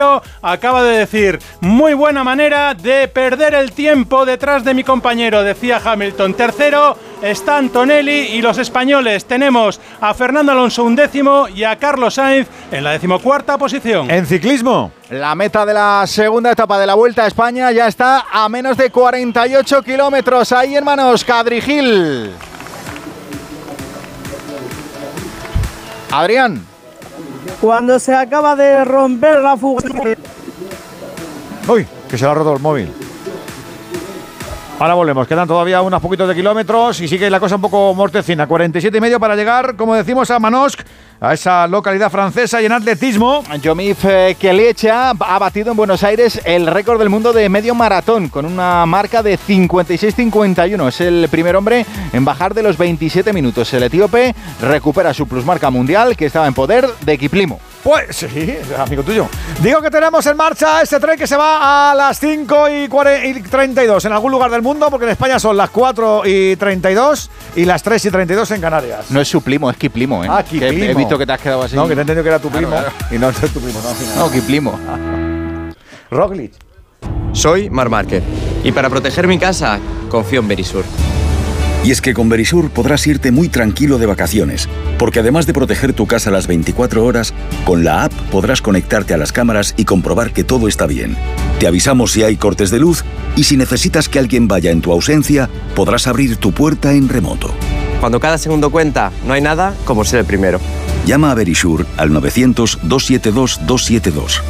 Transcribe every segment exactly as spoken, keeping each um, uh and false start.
acaba de decir, muy buena manera de perder el tiempo detrás de mi compañero, decía Hamilton. Tercero está Antonelli y los españoles tenemos a Fernando Alonso undécimo y a Carlos Sainz en la decimocuarta posición. En ciclismo, la meta de la segunda etapa de la Vuelta a España ya está a menos de cuarenta y ocho kilómetros. Ahí en manos, Cadrigil. Adrián. Cuando se acaba de romper la fuga. Uy, que se le ha roto el móvil. Ahora volvemos, quedan todavía unos poquitos de kilómetros y sigue la cosa un poco mortecina. cuarenta y siete y medio para llegar, como decimos, a Manosque, a esa localidad francesa, y en atletismo. Jomif Kelecha ha batido en Buenos Aires el récord del mundo de medio maratón con una marca de cincuenta y seis cincuenta y uno. Es el primer hombre en bajar de los veintisiete minutos. El etíope recupera su plusmarca mundial que estaba en poder de Kiplimo. Pues sí, amigo tuyo. Digo que tenemos en marcha este tren que se va a las cinco y treinta y dos en algún lugar del mundo, porque en España son las cuatro y treinta y dos y las tres y treinta y dos en Canarias. No es su primo, es Kiplimo, ¿eh? Ah, Kiplimo. Que he visto que te has quedado así. No, que te he entendido que era tu primo. Claro, claro. Y no es tu primo, no. No, Kiplimo. Roglic. Soy Marc Márquez y para proteger mi casa confío en Verisur. Y es que con Verisur podrás irte muy tranquilo de vacaciones, porque además de proteger tu casa las veinticuatro horas, con la app podrás conectarte a las cámaras y comprobar que todo está bien. Te avisamos si hay cortes de luz y si necesitas que alguien vaya en tu ausencia, podrás abrir tu puerta en remoto. Cuando cada segundo cuenta, no hay nada como ser el primero. Llama a Verisur al novecientos, doscientos setenta y dos, doscientos setenta y dos.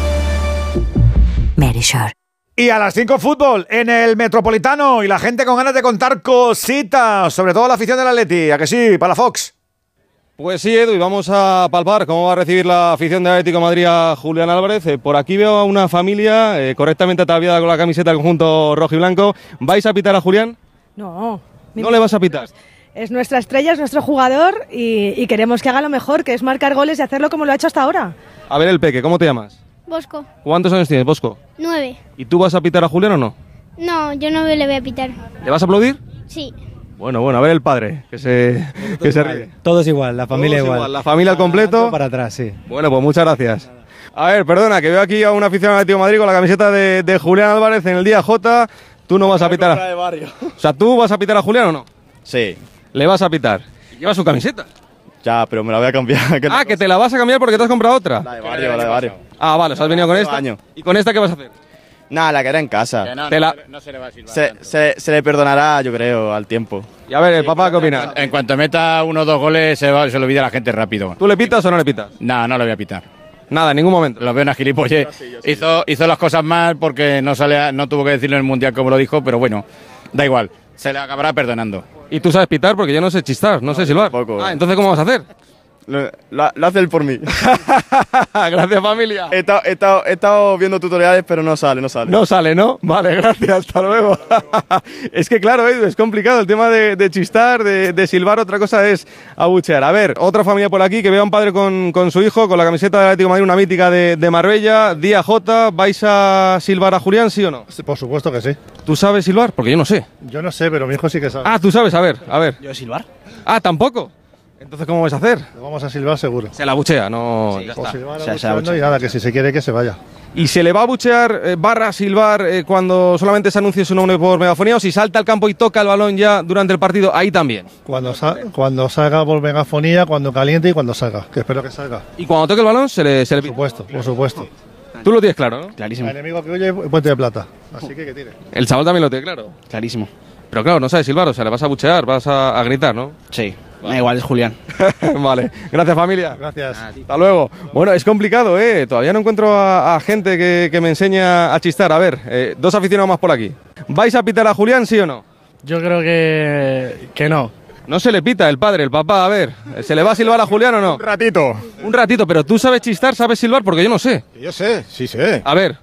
Verisur. Y a las cinco fútbol en el Metropolitano y la gente con ganas de contar cositas, sobre todo la afición del Atleti, ¿a que sí? Para la Fox. Pues sí, Edu, y vamos a palpar cómo va a recibir la afición de Atlético de Madrid a Julián Álvarez. Eh, por aquí veo a una familia eh, correctamente ataviada con la camiseta del conjunto rojo y blanco. ¿Vais a pitar a Julián? No. ¿No le vas a pitar? Es nuestra estrella, es nuestro jugador y, y queremos que haga lo mejor, que es marcar goles y hacerlo como lo ha hecho hasta ahora. A ver el peque, ¿cómo te llamas? Bosco. ¿Cuántos años tienes, Bosco? Nueve. ¿Y tú vas a pitar a Julián o no? No, yo no le voy a pitar. ¿Le vas a aplaudir? Sí. Bueno, bueno, a ver el padre, que se, que se ríe. Todos igual, la familia Todos igual. igual. La familia al completo. Para atrás, sí. Bueno, pues muchas gracias. A ver, perdona, que veo aquí a un aficionado de Atlético de Madrid con la camiseta de, de Julián Álvarez en el día J. Tú no vas a pitar a... O sea, ¿tú vas a pitar a Julián o no? Sí. Le vas a pitar. ¿Y lleva su camiseta? Ya, pero me la voy a cambiar. Ah, que te la vas a cambiar porque te has comprado otra. La de barrio, la de barrio. Ah, vale, o sea, has venido con esta. Año. ¿Y con esta qué vas a hacer? Nada, la que era en casa. No, te la... no se le va a silbar. Se, se, se le perdonará, yo creo, al tiempo. Y a ver, el papá, ¿qué opina? En cuanto meta uno o dos goles, se, va, se lo olvida a la gente rápido. ¿Tú le pitas o no le pitas? No, no le voy a pitar. Nada, en ningún momento. Lo veo una gilipollez. Sí, sí, hizo, sí. hizo las cosas mal porque no, sale, no tuvo que decirlo en el Mundial como lo dijo, pero bueno, da igual. Se le acabará perdonando. ¿Y tú sabes pitar? Porque yo no sé chistar, no, no sé silbar. Poco. Ah, entonces, ¿cómo vas a hacer? Lo, lo, lo hace él por mí. Gracias, familia. He estado, he, estado, he estado viendo tutoriales, pero no sale, no sale. No sale, ¿no? Vale, gracias, hasta luego. Es que claro, Edu, es complicado el tema de, de chistar, de, de silbar, otra cosa es abuchear. A ver, otra familia por aquí que veo a un padre con, con su hijo, con la camiseta del Atlético de Madrid, una mítica de, de Marbella, día J. ¿Vais a silbar a Julián, sí o no? Sí, por supuesto que sí. ¿Tú sabes silbar? Porque yo no sé. Yo no sé, pero mi hijo sí que sabe. Ah, tú sabes, a ver, a ver. ¿Yo silbar? Ah, ¿tampoco? Entonces, ¿cómo vais a hacer? Lo vamos a silbar seguro. Se la buchea, no... Sí, ya pues está. silbar, O sea, se la buchea. Y nada, que si se quiere que se vaya. ¿Y se le va a buchear eh, barra silbar eh, cuando solamente se anuncie su nombre por megafonía o si salta al campo y toca el balón ya durante el partido? Ahí también. Cuando, sa cuando salga por megafonía, cuando caliente y cuando salga. Que espero que salga. ¿Y cuando toque el balón se le, se le... Por supuesto, por supuesto. Tú lo tienes claro, ¿no? Clarísimo. El enemigo que huye, puente de plata. Así que que tire. El chaval también lo tiene claro. Clarísimo. Pero claro, no sabes silbar, o sea, le vas a buchear, vas a, a gritar, ¿no? Sí. Vale. Igual es Julián. Vale, gracias familia. Gracias. Hasta luego. Bueno, es complicado, ¿eh? Todavía no encuentro a, a gente que, que me enseña a chistar. A ver, eh, dos aficionados más por aquí. ¿Vais a pitar a Julián, sí o no? Yo creo que, que no. No se le pita el padre, el papá, a ver. ¿Se le va a silbar a Julián o no? Un ratito. Un ratito, pero tú sabes chistar, sabes silbar, porque yo no sé. Yo sé, sí sé. A ver.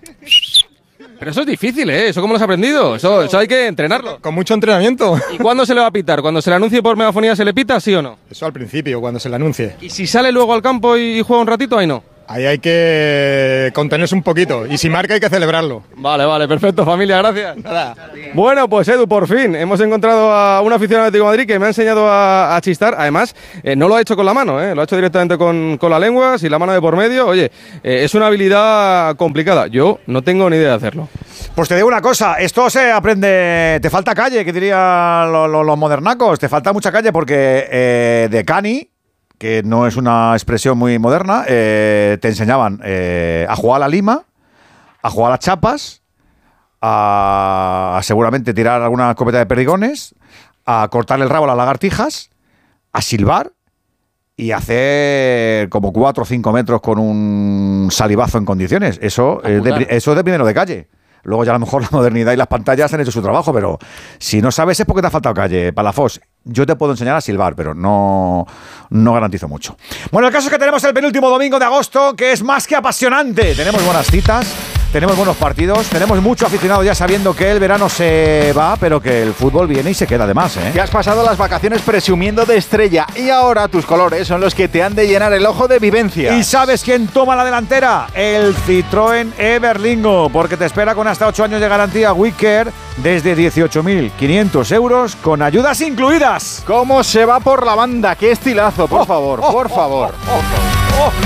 Pero eso es difícil, ¿eh? ¿Eso cómo lo has aprendido? Eso, eso hay que entrenarlo. Con mucho entrenamiento. ¿Y cuándo se le va a pitar? ¿Cuando se le anuncie por megafonía se le pita, sí o no? Eso al principio, cuando se le anuncie. ¿Y si sale luego al campo y, y juega un ratito, ahí no? Ahí hay que contenerse un poquito y si marca hay que celebrarlo. Vale, vale, perfecto, familia, gracias. Nada. Bueno, pues Edu, por fin hemos encontrado a un aficionado de Atlético de Madrid que me ha enseñado a, a chistar. Además, eh, no lo ha hecho con la mano, eh, lo ha hecho directamente con, con la lengua, sin la mano de por medio. Oye, eh, es una habilidad complicada. Yo no tengo ni idea de hacerlo. Pues te digo una cosa, esto se aprende, te falta calle, que dirían los, los, los modernacos, te falta mucha calle porque eh, de cani, que no es una expresión muy moderna, eh, te enseñaban eh, a jugar a la lima, a jugar a las chapas, a, a seguramente tirar alguna escopeta de perdigones, a cortarle el rabo a las lagartijas, a silbar y hacer como cuatro o cinco metros con un salivazo en condiciones. Eso, es de, eso es de primero de calle. Luego ya a lo mejor la modernidad y las pantallas han hecho su trabajo, pero si no sabes es porque te ha faltado calle, Palafox. Yo te puedo enseñar a silbar, pero no, no garantizo mucho. Bueno, el caso es que tenemos el penúltimo domingo de agosto, que es más que apasionante. Tenemos buenas citas, tenemos buenos partidos, tenemos mucho aficionado ya sabiendo que el verano se va, pero que el fútbol viene y se queda además, ¿eh? Te has pasado las vacaciones presumiendo de estrella y ahora tus colores son los que te han de llenar el ojo de vivencia. ¿Y sabes quién toma la delantera? El Citroën Everlingo, porque te espera con hasta ocho años de garantía WeCare desde dieciocho mil quinientos euros con ayudas incluidas. ¿Cómo se va por la banda? ¡Qué estilazo! Por oh, favor, oh, por oh, favor. Oh, oh, oh.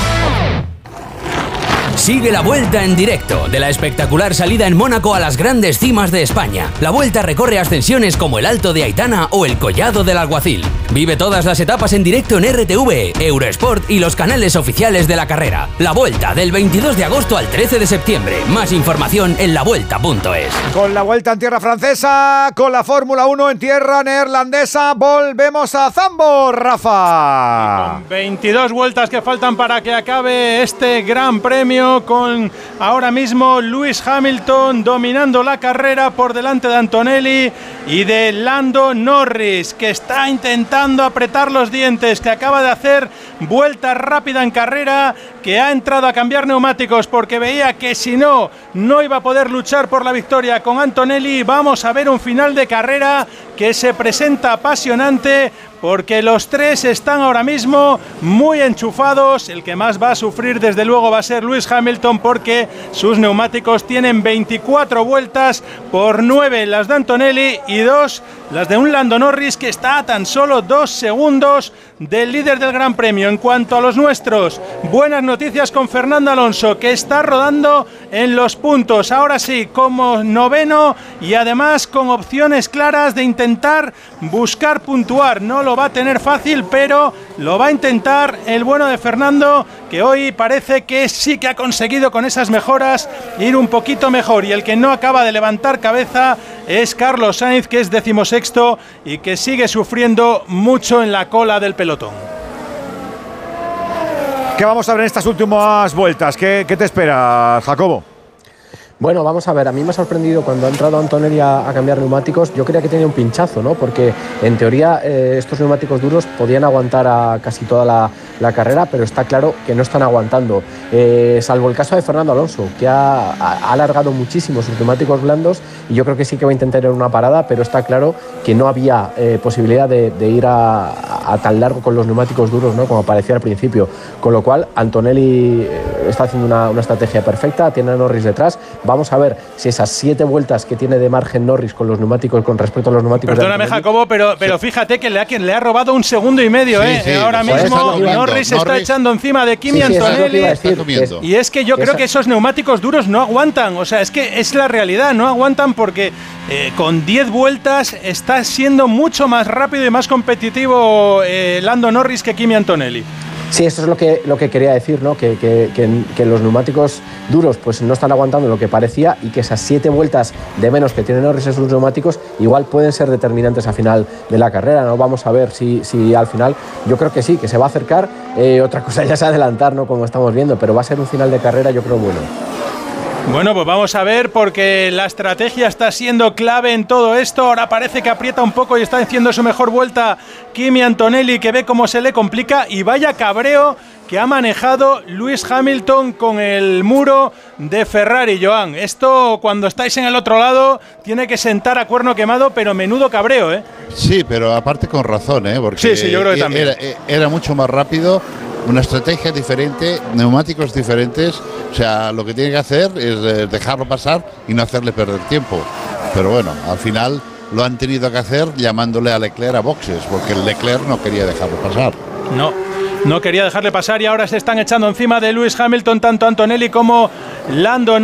Sigue la Vuelta en directo de la espectacular salida en Mónaco a las grandes cimas de España. La Vuelta recorre ascensiones como el Alto de Aitana o el Collado del Alguacil. Vive todas las etapas en directo en R T V, Eurosport y los canales oficiales de la carrera. La Vuelta del veintidós de agosto al trece de septiembre. Más información en la vuelta punto es. Con la Vuelta en tierra francesa, con la Fórmula uno en tierra neerlandesa, volvemos a Zandvoort, Rafa. Con veintidós vueltas que faltan para que acabe este Gran Premio, con ahora mismo Lewis Hamilton dominando la carrera por delante de Antonelli y de Lando Norris, que está intentando apretar los dientes, que acaba de hacer vuelta rápida en carrera, que ha entrado a cambiar neumáticos porque veía que si no, no iba a poder luchar por la victoria con Antonelli. Vamos a ver un final de carrera que se presenta apasionante, porque los tres están ahora mismo muy enchufados. El que más va a sufrir desde luego va a ser Lewis Hamilton, porque sus neumáticos tienen veinticuatro vueltas por nueve las de Antonelli y dos las de un Lando Norris, que está a tan solo dos segundos del líder del Gran Premio. En cuanto a los nuestros, buenas noticias con Fernando Alonso, que está rodando en los puntos, ahora sí, como noveno y además con opciones claras de intentar buscar puntuar. No lo va a tener fácil, pero lo va a intentar el bueno de Fernando, que hoy parece que sí que ha conseguido con esas mejoras ir un poquito mejor, y el que no acaba de levantar cabeza es Carlos Sainz, que es decimosexto y que sigue sufriendo mucho en la cola del pelotón. ¿Qué vamos a ver en estas últimas vueltas? ¿Qué, qué te espera, Jacobo? Bueno, vamos a ver, a mí me ha sorprendido cuando ha entrado Antonelli a, a cambiar neumáticos. Yo creía que tenía un pinchazo, ¿no? Porque en teoría eh, estos neumáticos duros podían aguantar a casi toda la, la carrera, pero está claro que no están aguantando. Eh, salvo el caso de Fernando Alonso, que ha, ha alargado muchísimo sus neumáticos blandos, y yo creo que sí que va a intentar ir a una parada, pero está claro que no había eh, posibilidad de, de ir a, a, a tan largo con los neumáticos duros, ¿no? Como parecía al principio. Con lo cual, Antonelli está haciendo una, una estrategia perfecta, tiene a Norris detrás. Vamos a ver si esas siete vueltas que tiene de margen Norris con los neumáticos, con respecto a los neumáticos. Perdóname, Jacobo, pero, pero fíjate que le ha, quien le ha robado un segundo y medio, sí, ¿eh? Sí, ahora mismo Norris se está echando encima de Kimi sí, sí, Antonelli. Es decir, y es que yo creo que esos neumáticos duros no aguantan. O sea, es que es la realidad, no aguantan, porque eh, con diez vueltas está siendo mucho más rápido y más competitivo eh, Lando Norris que Kimi Antonelli. Sí, esto es lo que, lo que quería decir, ¿no? Que, que, que, que los neumáticos duros pues no están aguantando lo que parecía, y que esas siete vueltas de menos que tienen Norris en sus neumáticos igual pueden ser determinantes al final de la carrera, ¿no? Vamos a ver si, si al final, yo creo que sí, que se va a acercar. Eh, otra cosa ya es adelantar, ¿no? Como estamos viendo, pero va a ser un final de carrera, yo creo, bueno. Bueno, pues vamos a ver, porque la estrategia está siendo clave en todo esto. Ahora parece que aprieta un poco y está haciendo su mejor vuelta Kimi Antonelli, que ve cómo se le complica, y vaya cabreo que ha manejado Lewis Hamilton con el muro de Ferrari, Joan. Esto, cuando estáis en el otro lado, tiene que sentar a cuerno quemado, pero menudo cabreo, ¿eh? Sí, pero aparte con razón, ¿eh? Porque sí, sí, yo creo que también. Era, era mucho más rápido. una estrategia diferente, neumáticos diferentes. O sea, lo que tiene que hacer es eh, dejarlo pasar y no hacerle perder tiempo. Pero bueno, al final lo han tenido que hacer llamándole a Leclerc a boxes, porque el Leclerc no quería dejarlo pasar. No, no quería dejarle pasar y ahora se están echando encima de Lewis Hamilton tanto Antonelli como Lando